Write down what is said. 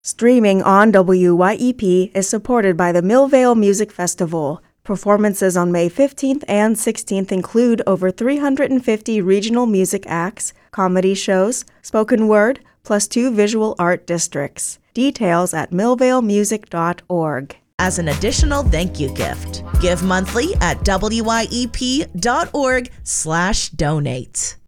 Streaming on WYEP is supported by the Millvale Music Festival. Performances on May 15th and 16th include over 350 regional music acts, comedy shows, spoken word, plus 2 visual art districts. Details at millvalemusic.org. As an additional thank you gift, give monthly at wyep.org/donate.